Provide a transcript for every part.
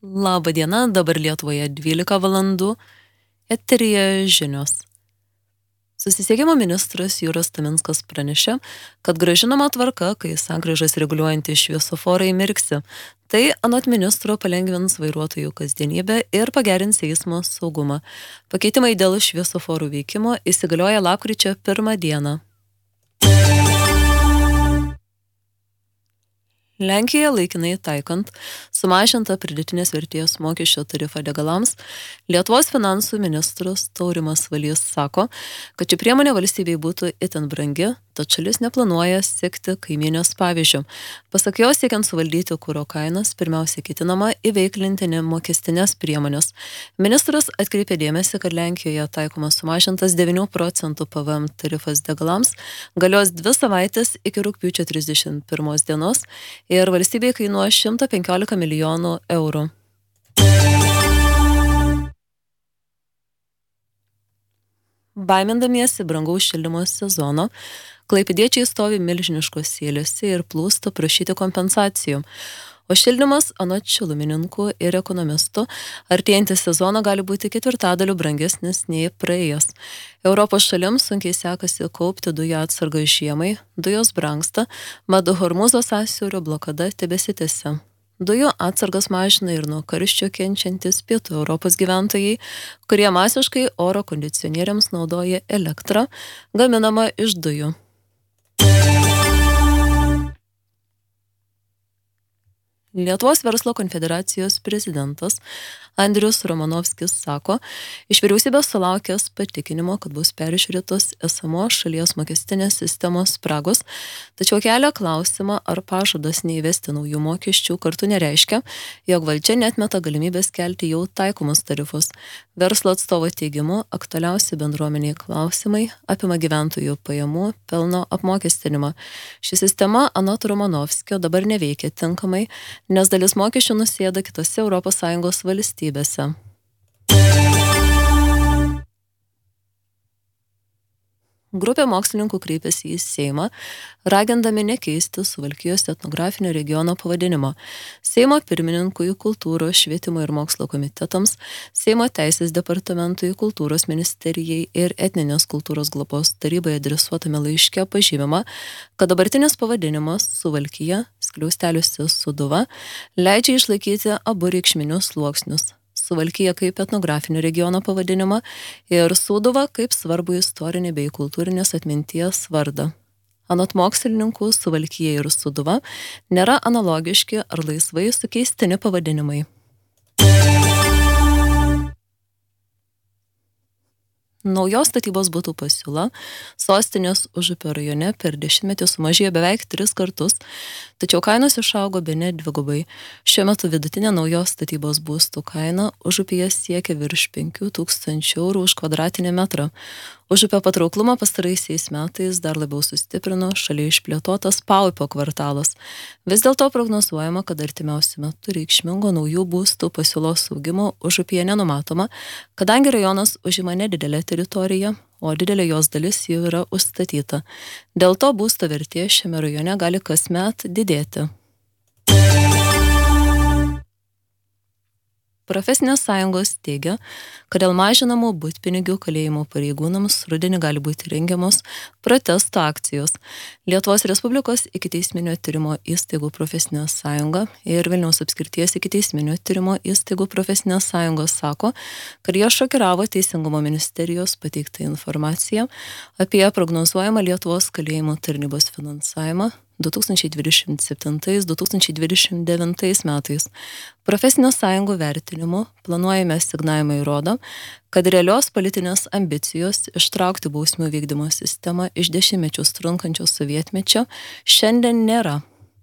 Labą dieną, dabar Lietuvoje 12 valandų, eteryje žinios. Susisiekimo ministras Jūras Taminskas pranešė, kad grąžinama tvarka, kai sankryžas reguliuojantys šviesoforai mirksi. Tai anot ministro palengvins vairuotojų kasdienybę ir pagerins eismo saugumą. Pakeitimai dėl šviesoforų veikimo įsigalioja lapkričio 1 dieną. Lenkijoje laikinai taikant sumažintą pridėtinės vertės mokesčio tarifą degalams, Lietuvos finansų ministras Taurimas Valys sako, kad ši priemonė valstybei būtų itin brangi, tad šalis neplanuoja sekti kaimynės pavyzdžių. Pasak jo, siekiant suvaldyti kuro kainas, pirmiausia ketinama įveiklinti nemokestinės priemonės. Ministras atkreipė dėmesį, kad Lenkijoje taikomas sumažintas 9% PVM tarifas degalams, galios 2 savaitės iki rugpjūčio 31 dienos ir valstybei kainuoja 115 milijonų eurų. Baimindamiesi brangaus šildymo sezono, klaipėdiečiai stovi milžiniškose eilėse ir plūsta prašyti kompensacijų. O šildymas, anot šilumininkų ir ekonomistų, artėjantį sezoną gali būti 4/4 brangesnis nei praėjęs. Europos šalims sunkiai sekasi kaupti dujų atsargą žiemai, dujos brangsta, mat Hormūzo sąsiaurio blokada tebesitęsia. Dujų atsargas mažina ir nuo karščio kenčiantis pietų Europos gyventojai, kurie masiškai oro kondicionieriams naudoja elektrą, gaminamą iš dujų. Lietuvos verslo konfederacijos prezidentas Andrius Romanovskis sako, iš vyriausybės sulaukęs patikinimo, kad bus peržiūrėtos esamos šalies mokestinės sistemos spragos, tačiau kelia klausimą, ar pažadas neįvesti naujų mokesčių kartu nereiškia, jog valdžia neatmeta galimybės kelti jau taikomus tarifus. Verslo atstovo teigimu, aktualiausi bendruomeniai klausimai apima gyventojų pajamų, pelno apmokestinimą. Ši sistema, anot Romanovskio, dabar neveikia tinkamai, nes dalis mokesčių nusėda kitose ES valstybėse. Grupė mokslininkų kreipėsi į Seimą, ragindami nekeisti Suvalkijos etnografinio regiono pavadinimo. Seimo pirmininkui, kultūros, švietimo ir mokslo komitetams, Seimo teisės departamentui, kultūros ministerijai ir etninės kultūros globos tarybai adresuotame laiške pažymima, kad dabartinis pavadinimas Suvalkija, skliausteliuose Sūduva, leidžia išlaikyti abu reikšminius sluoksnius. Suvalkija kaip etnografinio regiono pavadinimą ir Sūduva kaip svarbu istorinį bei kultūrinės atminties vardą. Anot mokslininkų, Suvalkija ir Sūduva nėra analogiški ar laisvai sukeistini pavadinimai. Naujos statybos butų pasiūla sostinės Užupio rajone per 10 sumažėjo beveik 3 kartus, tačiau kainos išaugo bene 2. Šiuo metu vidutinė naujos statybos būstų kaina Užupyje siekia virš 5 000 eurų už kvadratinį metrą. Užupio patrauklumą pastaraisiais metais dar labiau sustiprino šalia išplėtotas Paupio kvartalas. Vis dėlto prognozuojama, kad artimiausiu metu reikšmingo naujų būstų pasiūlos augimo Užupyje nenumatoma, kadangi rajonas užima nedidelę teritoriją, o didelė jos dalis jau yra užstatyta. Dėl to būsto vertė šiame rajone gali kasmet didėti. Profesinės sąjungos teigia, kad dėl mažinamų butpinigių kalėjimo pareigūnams rudenį gali būti rengiamos protesto akcijos. Lietuvos Respublikos ikiteisminio tyrimo įstaigų profesinė sąjunga ir Vilniaus apskrities ikiteisminio tyrimo įstaigų profesinė sąjunga sako, kad jie šokiravo Teisingumo ministerijos pateiktą informaciją apie prognozuojamą Lietuvos kalėjimo tarnybos finansavimą 2027-2029 metais. Profesinės sąjungų vertinimu planuojami asignavimai rodo, kad realios politinės ambicijos ištraukti bausmių vykdymo sistemą iš 10-mečius trunkančio sovietmečio šiandien nėra.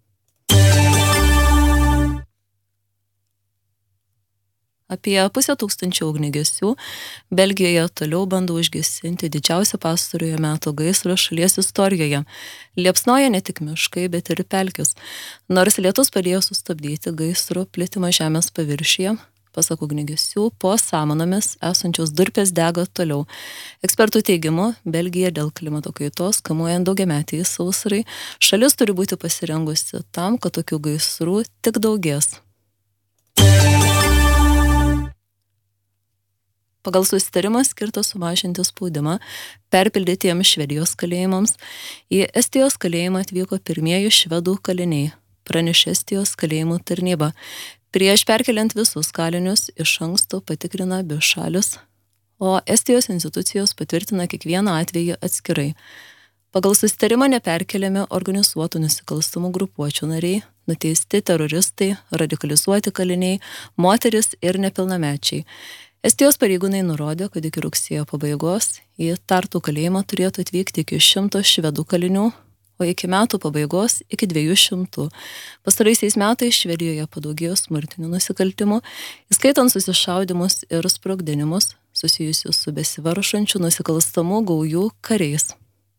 Apie 500 ugniagesių Belgijoje toliau bando užgesinti didžiausią pastarojo meto gaisrą šalies istorijoje. Liepsnoja ne tik miškai, bet ir pelkės. Nors lietus padėjo sustabdyti gaisro plitimą žemės paviršiuje, pasak ugniagesių, po samanomis esančios durpės dega toliau. Ekspertų teigimu, Belgija dėl klimato kaitos, kamuojant daugiametei sausrai, šalis turi būti pasirengusi tam, kad tokių gaisrų tik daugės. Pagal susitarimą skirtą sumažinti spaudimą perpildytiems Švedijos kalėjimams, į Estijos kalėjimą atvyko pirmieji švedų kaliniai, pranešė Estijos kalėjimų tarnyba. Prieš perkeliant visus kalinius iš anksto patikrina abi šalis, o Estijos institucijos patvirtina kiekvieną atvejį atskirai. Pagal susitarimą neperkeliami organizuotų nusikalstamų grupuočių nariai, nuteisti teroristai, radikalizuoti kaliniai, moteris ir nepilnamečiai. Estijos pareigūnai nurodė, kad iki rugsėjo pabaigos į Tartu kalėjimą turėtų atvykti iki 100 švedų kalinių, o iki metų pabaigos iki 200. Pastaraisiais metais Švedijoje padaugėjo smurtinių nusikaltimų, įskaitant susišaudymus ir sprogdinimus susijusius su besivaržančių nusikalstamų gaujų kariais.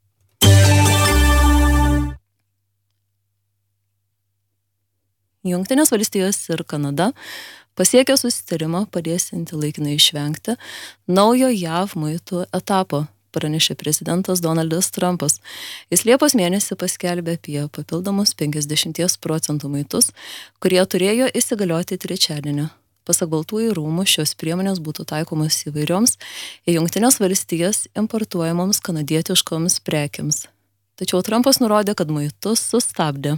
Jungtinės valstijos ir Kanada pasiekė susitarimą padėsianti laikinai išvengti naujo JAV muitų etapo, pranešė prezidentas Donaldas Trumpas. Jis Liepos mėnesį paskelbė apie papildomus 50% muitus, kurie turėjo įsigalioti trečiadienį. Pasak Baltųjų rūmų, šios priemonės būtų taikomos įvairioms į Jungtinės valstijas importuojamoms kanadietiškoms prekiams. Tačiau Trumpas nurodė, kad muitus sustabdė.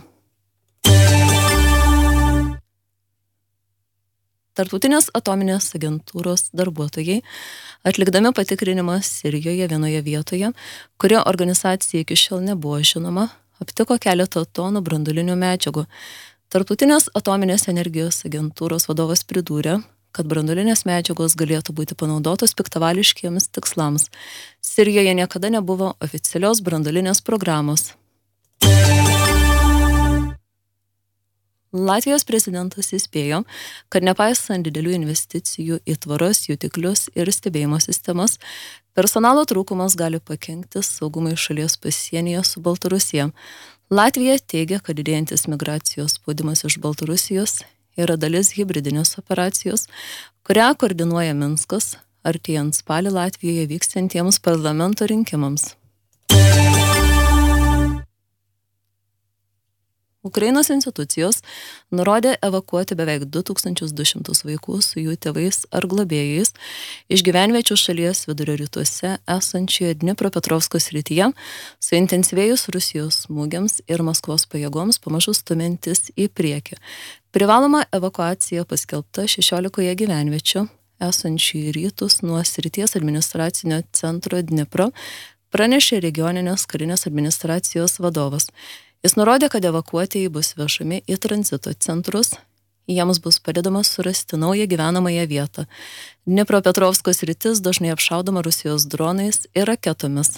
Tarptautinės atominės agentūros darbuotojai, atlikdami patikrinimą Sirijoje vienoje vietoje, kuri organizacija iki šiol nebuvo žinoma, aptiko keletą tonų branduolinių medžiagų. Tarptautinės atominės energijos agentūros vadovas pridūrė, kad branduolinės medžiagos galėtų būti panaudotos piktavališkiems tikslams. Sirijoje niekada nebuvo oficialios branduolinės programos. Latvijos prezidentas įspėjo, kad nepaisant didelių investicijų į tvaros jutiklius ir stebėjimo sistemas, personalo trūkumas gali pakenkti saugumui šalies pasienyje su Baltarusija. Latvija teigia, kad didėjantis migracijos spaudimas iš Baltarusijos yra dalis hibridinės operacijos, kurią koordinuoja Minskas, artėjant spalį Latvijoje vykstantiems parlamento rinkimams. Ukrainos institucijos nurodė evakuoti beveik 2200 vaikų su jų tėvais ar globėjais iš gyvenviečių šalies vidurio rytuose esančioje Dnipropetrovsko srityje, suintensyvėjus Rusijos smūgiams ir Maskvos pajėgoms pamažu stumiantis į priekį. Privaloma evakuacija paskelbta 16 gyvenviečių esančių į rytus nuo srities administracinio centro Dnipro, pranešė regioninės karinės administracijos vadovas. Jis nurodė, kad evakuotieji bus vežami į tranzito centrus, jiems bus padedama surasti naują gyvenamąją vietą. Dnipropetrovsko sritis dažnai apšaudoma Rusijos dronais ir raketomis.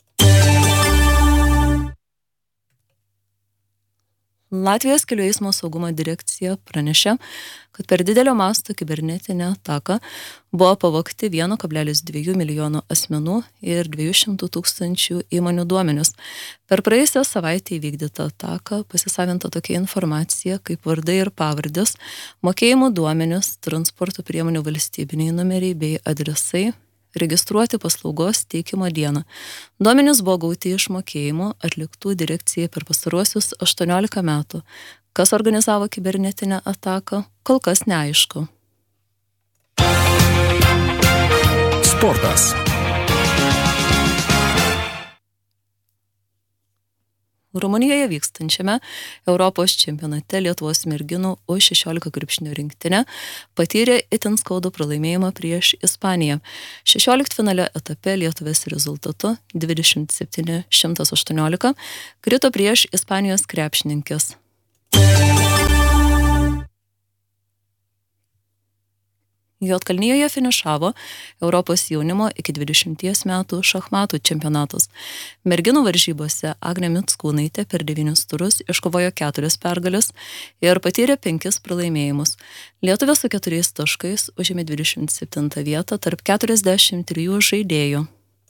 Latvijos kelių eismo saugumo direkcija pranešė, kad per didelio masto kibernetinę ataką buvo pavogti 1,2 milijono asmenų ir 200 000 įmonių duomenis. Per praėjusią savaitę įvykdytą ataką pasisavinta tokia informacija kaip vardai ir pavardės, mokėjimų duomenis, transporto priemonių valstybiniai numeriai bei adresai, registruoti paslaugos teikimo dieną. Duomenys buvo gauti iš mokėjimų atliktų direkcijai per pastaruosius 18 metų. Kas organizavo kibernetinę ataką, kol kas neaišku. Sportas. Rumunijoje vykstančiame Europos čempionate Lietuvos merginų U16 krepšinio rinktinė patyrė itin skaudų pralaimėjimą prieš Ispaniją. 16-finalio etape lietuvės rezultatu 27-118 krito prieš Ispanijos krepšininkes. Juodkalnijoje finišavo Europos jaunimo iki 20 metų šachmatų čempionatas. Merginų varžybose Agnė Mickūnaitė per 9 turus iškovojo 4 pergales ir patyrė 5 pralaimėjimus. Lietuvė su 4 taškais užėmė 27 vietą tarp 43 žaidėjų.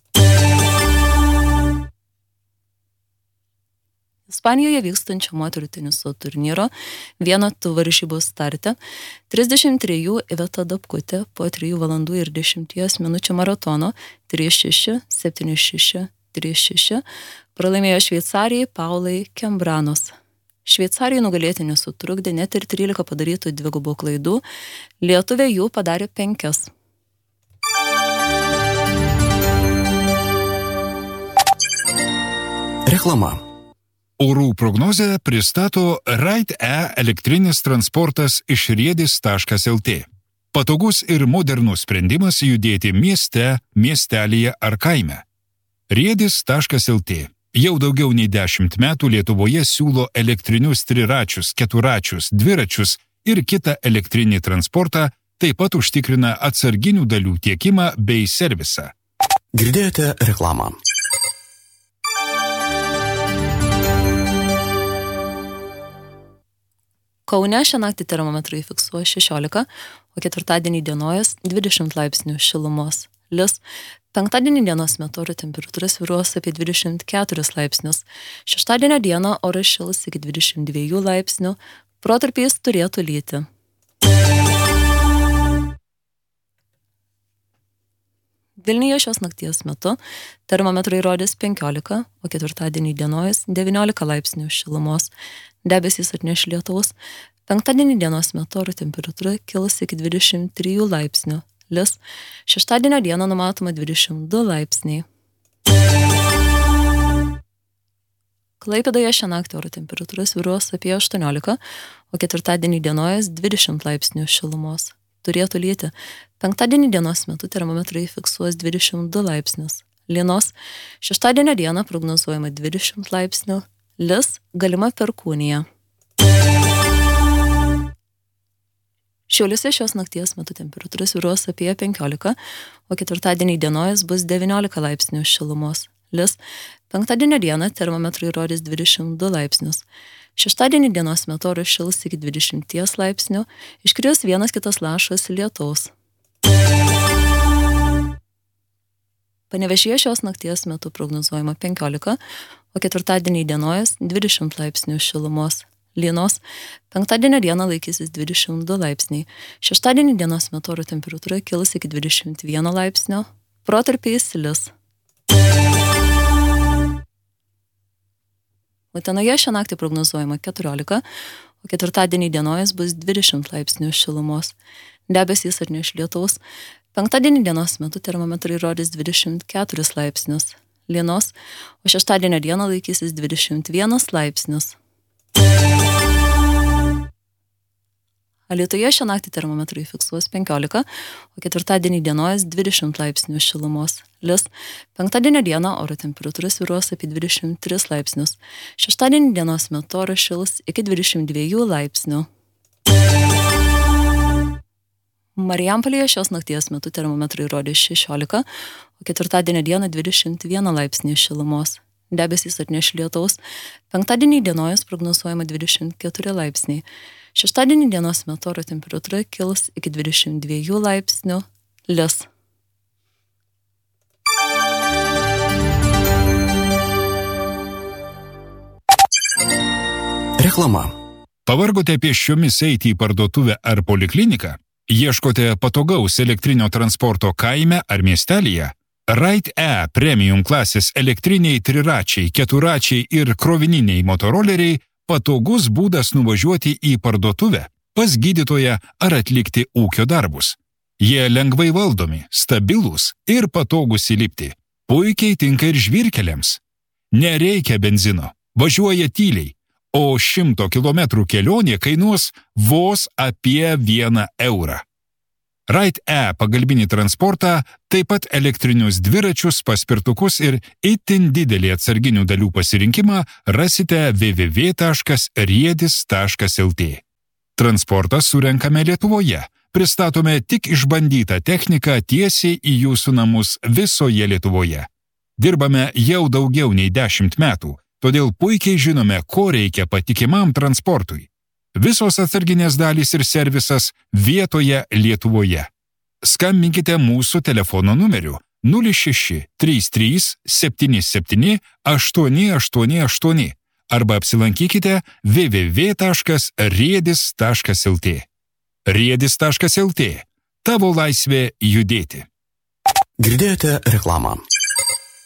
Ispanijoje vykstančio moterų teniso turnyro vienetų varžybų starte 33 Iveta Dapkutė po 3 valandų ir 10 minučių maratono 3-6, 7-6, 3-6 pralaimėjo Šveicarijai Paulai Kembranos. Šveicarijai nugalėti nesutrukdė net ir 13 padarytų dvigubų klaidų, lietuvė jų padarė 5. Reklama. Orų prognozę pristato Ride-E elektrinis transportas iš riedis.lt. Patogus ir modernus sprendimas judėti mieste, miestelyje ar kaime. Riedis.lt jau daugiau nei 10 metų Lietuvoje siūlo elektrinius triračius, keturačius, dviračius ir kitą elektrinį transportą, taip pat užtikrina atsarginių dalių tiekimą bei servisą. Girdėjote reklamą. Kaune šią naktį termometrai fiksuoja 16, o ketvirtadienį dienojas 20 laipsnių šilumos. Lis. Penktadienį dienos metu oro temperatūra svyruos apie 24 laipsnius. Šeštadienio dieną oras šils iki 22 laipsnių, protarpiais turėtų lyti. Vilniuje šios nakties metu termometrai rodys 15, o ketvirtadienį dienojas 19 laipsnių šilumos. Debesys atneš lietaus. Penktadienį dienos metu oro temperatūra kils iki 23 laipsnių. Lis. Šeštadienio dieną numatoma 22 laipsniai. Klaipėdoje šią naktį oro temperatūra svyruos apie 18, o ketvirtadienį dienojas 20 laipsnių šilumos. Turėtų lyti. Penktadienį dienos metu termometrai fiksuos 22 laipsnius. Lynos. Šeštadienio dieną prognozuojama 20 laipsnių. Lis. Galima perkūnija. Šiauliuose šios nakties metu temperatūra svyruos apie 15, o ketvirtadienį dienojas bus 19 laipsnių šilumos. Lis. Penktadienio dieną termometrai rodys 22 laipsnius. Šeštadienį dienos metu oras šils iki 20 laipsnių, iškris vienas kitas lašas lietaus. Panevėžyje šios nakties metu prognozuojama 15, o ketvirtadienį dienojas 20 laipsnių šilumos. Lynos. Penktadienio dieną laikysis 22 laipsniai. Šeštadienį dienos metu oro temperatūra kils iki 21 laipsnio, protarpiais lis. Utenoje šią naktį prognozuojama 14, o ketvirtadienį dienojas bus 20 laipsnių šilumos. Debesys atneš lietaus. Penktadienį dienos metu termometrai rodys 24 laipsnius. Lynos, o šeštadienio dieną laikysis 21 laipsnius. Alytuje šią naktį termometrai fiksuos 15, o ketvirtadienį dienojas 20 laipsnių šilumos. Lis. Penktadienio dieną oro temperatūra svyruos apie 23 laipsnius. Šeštadienį dienos metu oras šils iki 22 laipsnių. Marijampolėje šios nakties metu termometrai rodys 16, o ketvirtadienio dieną 21 laipsnių šilumos. Debesys atneš lietaus. Penktadienį dienojas prognozuojama 24 laipsniai. Šeštadienį dienos metu oro temperatūra kils iki 22 laipsnių. Lis. Reklama. Pavargote pėsčiomis eiti į parduotuvę ar polikliniką? Ieškote patogaus elektrinio transporto kaime ar miestelyje? Ride-E premium klasės elektriniai triračiai, keturačiai ir krovininiai motoroleriai patogus būdas nuvažiuoti į parduotuvę, pas gydytoją ar atlikti ūkio darbus. Jie lengvai valdomi, stabilūs ir patogus įlipti. Puikiai tinka ir žvyrkeliams. Nereikia benzino, važiuoja tyliai, o 100 km kelionė kainuos vos apie 1 eurą. Ride-E pagalbinį transportą, taip pat elektrinius dviračius, paspirtukus ir itin didelį atsarginių dalių pasirinkimą rasite www.riedis.lt. Transportą surenkame Lietuvoje, pristatome tik išbandytą techniką tiesiai į jūsų namus visoje Lietuvoje. Dirbame jau daugiau nei 10 metų, todėl puikiai žinome, ko reikia patikimam transportui. Visos atsarginės dalys ir servisas vietoje Lietuvoje. Skambinkite mūsų telefono numeriu 06 33 77 888 arba apsilankykite www.riedis.lt. Riedis.lt. Tavo laisvė judėti. Girdėjote reklamą.